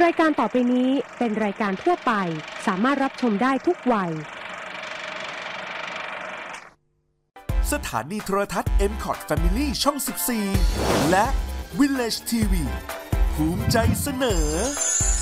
ายการต่อไปนี้เป็นรายการทั่วไปสามารถรับชมได้ทุกวัยสถานีโทรทัศน์ MCOT Family ช่อง 14 และ Village TV ภูมิใจเสนอ